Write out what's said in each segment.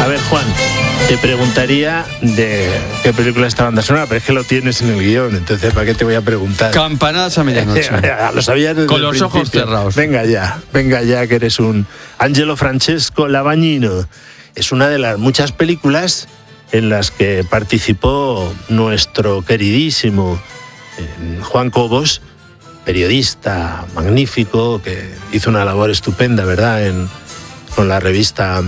ver, Juan, te preguntaría de qué película es esta banda sonora, pero es que lo tienes en el guión, entonces ¿para qué te voy a preguntar? Campanadas a medianoche. Lo sabías desde con los el ojos principio. cerrados. Venga ya, que eres un Angelo Francesco Lavagnino. Es una de las muchas películas en las que participó nuestro queridísimo Juan Cobos, periodista magnífico, que hizo una labor estupenda, ¿verdad?, con la revista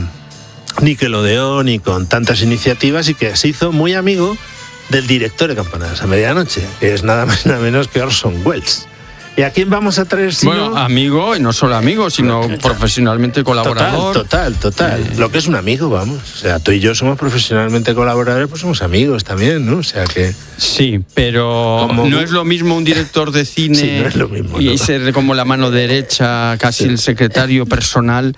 Nickelodeon y con tantas iniciativas, y que se hizo muy amigo del director de Campanadas a Medianoche, que es nada más y nada menos que Orson Welles. ¿Y a quién vamos a traer si bueno, no? Amigo, y no solo amigo, sino profesionalmente colaborador. Total. Lo que es un amigo, vamos. O sea, tú y yo somos profesionalmente colaboradores, pues somos amigos también, ¿no? O sea que... Sí, pero no es lo mismo un director de cine sí, no es lo mismo, y ¿no? ser como la mano derecha, casi el secretario personal,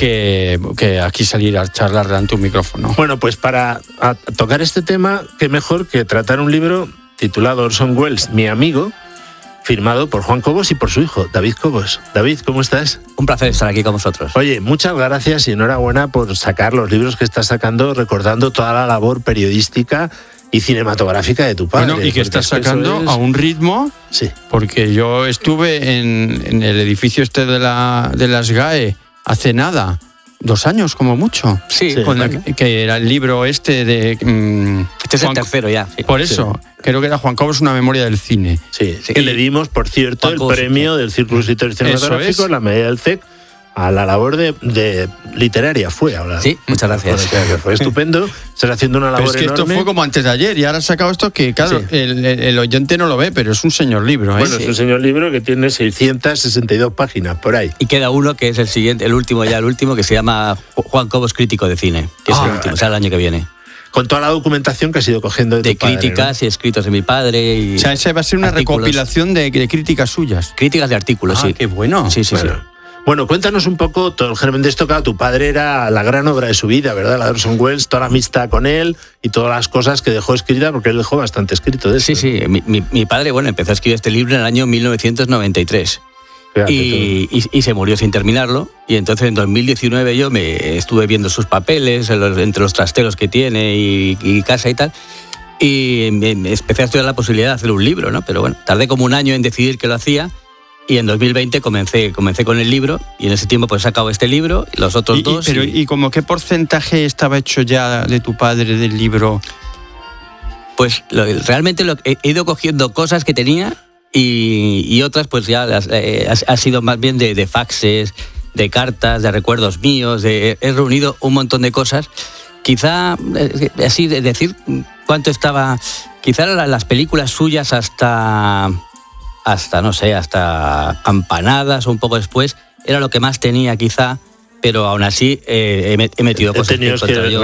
que aquí salir a charlar delante de un micrófono. Bueno, pues para tocar este tema, qué mejor que tratar un libro titulado Orson Welles, mi amigo, firmado por Juan Cobos y por su hijo, David Cobos. David, ¿cómo estás? Un placer estar aquí con vosotros. Oye, muchas gracias y enhorabuena por sacar los libros que estás sacando, recordando toda la labor periodística y cinematográfica de tu padre. Bueno, y que estás sacando a un ritmo, sí, porque yo estuve en el edificio este de las GAE hace nada, 2 años como mucho. Sí, que era el libro este de... este es el tercero ya. Sí. Por eso, creo que era Juan Cobos, una memoria del cine. Sí. Que le dimos, por cierto, el premio del Círculo Literario Cinematográfico, la medalla del CEC, a la labor de literaria fue ahora. Sí, muchas gracias. Que fue estupendo. Estás haciendo una labor pero es que enorme. Esto fue como antes de ayer y ahora has sacado esto que, claro, Sí. el oyente no lo ve, pero es un señor libro. Bueno, es un señor libro que tiene 662 páginas, por ahí. Y queda uno que es el último, que se llama Juan Cobos Crítico de Cine, que es el último, o sea, el año que viene. Con toda la documentación que has ido cogiendo de tu padre, críticas, ¿no? y escritos de mi padre. Y o sea, esa va a ser una artículos. Recopilación de críticas suyas. Críticas de artículos, sí. Qué bueno. Sí. Bueno, cuéntanos un poco todo el germen de esto. Claro, tu padre era la gran obra de su vida, ¿verdad? La de Orson Welles, toda la amistad con él y todas las cosas que dejó escritas, porque él dejó bastante escrito de eso. Sí. Mi padre, empezó a escribir este libro en el año 1993. Y se murió sin terminarlo, y entonces en 2019 yo me estuve viendo sus papeles entre los trasteros que tiene y casa y tal, y empecé a estudiar la posibilidad de hacer un libro, ¿no? Pero bueno, tardé como un año en decidir que lo hacía, y en 2020 comencé con el libro, y en ese tiempo pues he sacado este libro y los otros dos. ¿Y como qué porcentaje estaba hecho ya de tu padre del libro? Pues realmente he ido cogiendo cosas que tenía y otras pues ya ha sido más bien de faxes, de cartas, de recuerdos míos, he reunido un montón de cosas. Quizá, así de decir cuánto estaba, quizá las películas suyas hasta no sé, hasta Campanadas o un poco después, era lo que más tenía quizá, pero aún así he metido cosas que yo.